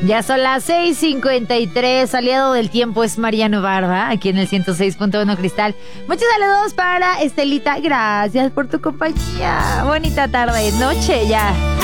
Ya son las 6:53. Aliado del tiempo es Mariano Barba, aquí en el 106.1 Cristal. Muchos saludos para Estelita. Gracias por tu compañía. Bonita tarde, noche ya.